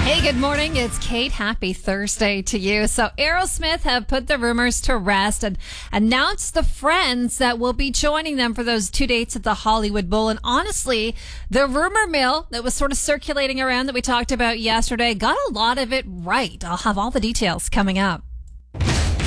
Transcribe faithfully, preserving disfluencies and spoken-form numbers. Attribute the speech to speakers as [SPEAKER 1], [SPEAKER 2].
[SPEAKER 1] Hey, good morning. It's Kate. Happy Thursday to you. So Aerosmith have put the rumors to rest and announced the friends that will be joining them for those two dates at the Hollywood Bowl. And honestly, the rumor mill that was sort of circulating around that we talked about yesterday got a lot of it right. I'll have all the details coming up.